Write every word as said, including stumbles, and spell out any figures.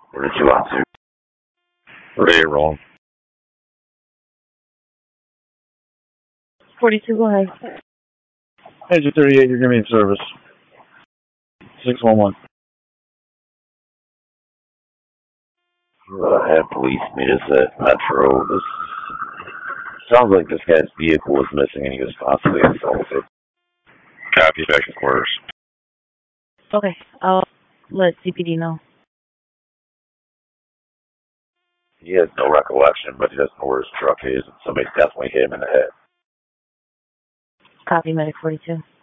Where did you want to? Where are you rolling? forty-two, go ahead. Engine thirty-eight, you're giving me service. six one one. Uh, have police meet us at Metro. This sounds like this guy's vehicle was missing and he was possibly assaulted. Copy, back to quarters. Okay, I'll let C P D know. He has no recollection, but he doesn't know where his truck is, and somebody definitely hit him in the head. Copy, Medic forty-two.